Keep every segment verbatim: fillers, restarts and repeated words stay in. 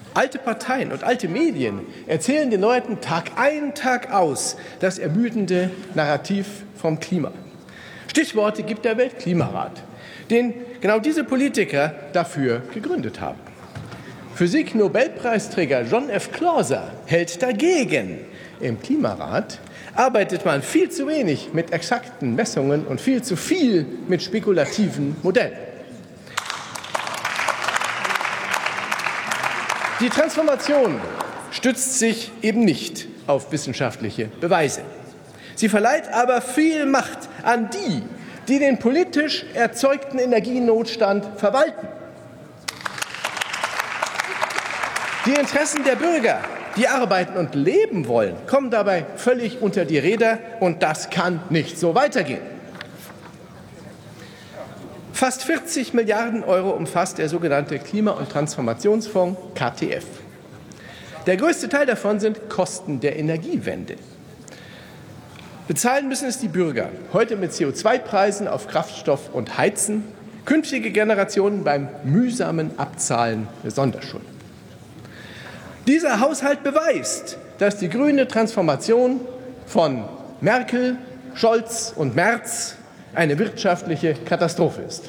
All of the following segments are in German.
Alte Parteien und alte Medien erzählen den Leuten Tag ein, Tag aus das ermüdende Narrativ vom Klima. Stichworte gibt der Weltklimarat, den genau diese Politiker dafür gegründet haben. Physik-Nobelpreisträger John F. Clauser hält dagegen. Im Klimarat arbeitet man viel zu wenig mit exakten Messungen und viel zu viel mit spekulativen Modellen. Die Transformation stützt sich eben nicht auf wissenschaftliche Beweise. Sie verleiht aber viel Macht an die, die den politisch erzeugten Energienotstand verwalten. Die Interessen der Bürger, die arbeiten und leben wollen, kommen dabei völlig unter die Räder, und das kann nicht so weitergehen. Fast vierzig Milliarden Euro umfasst der sogenannte Klima- und Transformationsfonds K T F. Der größte Teil davon sind Kosten der Energiewende. Bezahlen müssen es die Bürger, heute mit C O zwei Preisen auf Kraftstoff und Heizen, künftige Generationen beim mühsamen Abzahlen der Sonderschulden. Dieser Haushalt beweist, dass die grüne Transformation von Merkel, Scholz und Merz eine wirtschaftliche Katastrophe ist.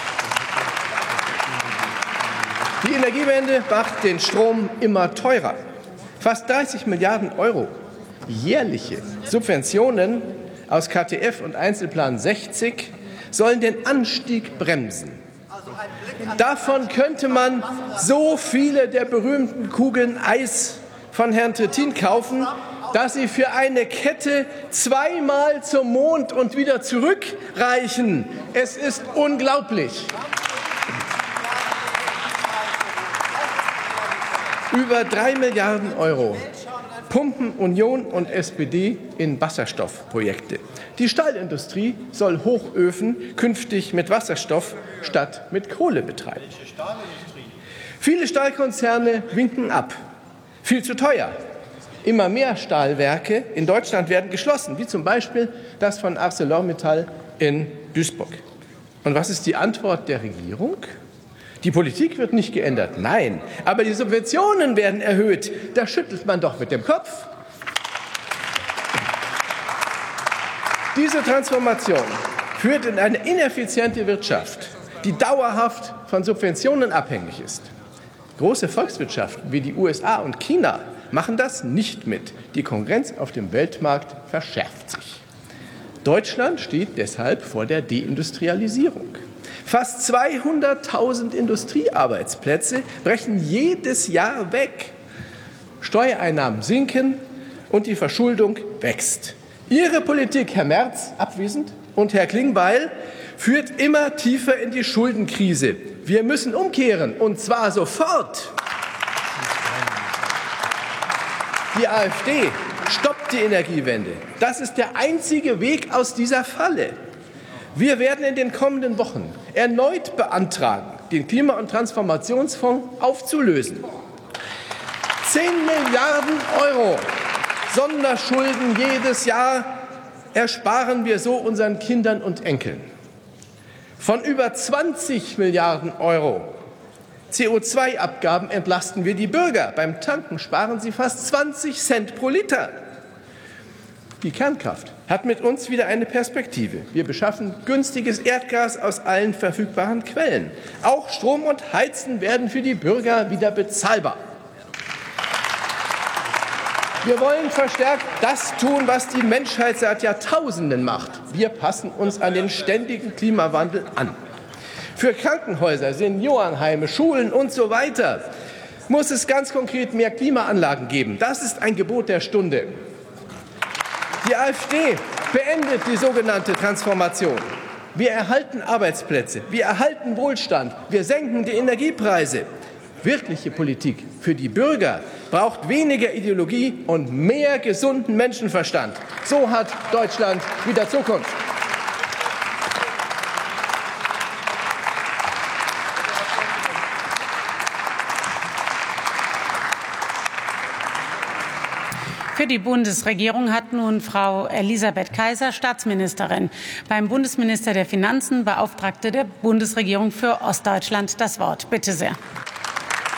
Die Energiewende macht den Strom immer teurer. Fast dreißig Milliarden Euro jährliche Subventionen aus K T F und Einzelplan sechzig sollen den Anstieg bremsen. Davon könnte man so viele der berühmten Kugeln Eis von Herrn Trittin kaufen, dass sie für eine Kette zweimal zum Mond und wieder zurückreichen. Es ist unglaublich. Über drei Milliarden Euro pumpen Union und S P D in Wasserstoffprojekte. Die Stahlindustrie soll Hochöfen künftig mit Wasserstoff statt mit Kohle betreiben. Viele Stahlkonzerne winken ab. Viel zu teuer. Immer mehr Stahlwerke in Deutschland werden geschlossen, wie zum Beispiel das von ArcelorMittal in Duisburg. Und was ist die Antwort der Regierung? Die Politik wird nicht geändert, nein, aber die Subventionen werden erhöht. Da schüttelt man doch mit dem Kopf. Diese Transformation führt in eine ineffiziente Wirtschaft, die dauerhaft von Subventionen abhängig ist. Große Volkswirtschaften wie die U S A und China machen das nicht mit. Die Konkurrenz auf dem Weltmarkt verschärft sich. Deutschland steht deshalb vor der Deindustrialisierung. Fast zweihunderttausend Industriearbeitsplätze brechen jedes Jahr weg. Steuereinnahmen sinken und die Verschuldung wächst. Ihre Politik, Herr Merz, abwesend, und Herr Klingbeil, führt immer tiefer in die Schuldenkrise. Wir müssen umkehren, und zwar sofort. Die AfD stoppt die Energiewende. Das ist der einzige Weg aus dieser Falle. Wir werden in den kommenden Wochen erneut beantragen, den Klima- und Transformationsfonds aufzulösen. Zehn Milliarden Euro Sonderschulden jedes Jahr ersparen wir so unseren Kindern und Enkeln. Von über zwanzig Milliarden Euro C O zwei Abgaben entlasten wir die Bürger. Beim Tanken sparen sie fast zwanzig Cent pro Liter. Die Kernkraft hat mit uns wieder eine Perspektive. Wir beschaffen günstiges Erdgas aus allen verfügbaren Quellen. Auch Strom und Heizen werden für die Bürger wieder bezahlbar. Wir wollen verstärkt das tun, was die Menschheit seit Jahrtausenden macht. Wir passen uns an den ständigen Klimawandel an. Für Krankenhäuser, Seniorenheime, Schulen und so weiter muss es ganz konkret mehr Klimaanlagen geben. Das ist ein Gebot der Stunde. Die AfD beendet die sogenannte Transformation. Wir erhalten Arbeitsplätze, wir erhalten Wohlstand, wir senken die Energiepreise. Wirkliche Politik für die Bürger braucht weniger Ideologie und mehr gesunden Menschenverstand. So hat Deutschland wieder Zukunft. Für die Bundesregierung hat nun Frau Elisabeth Kaiser, Staatsministerin, beim Bundesminister der Finanzen, Beauftragte der Bundesregierung für Ostdeutschland, das Wort. Bitte sehr.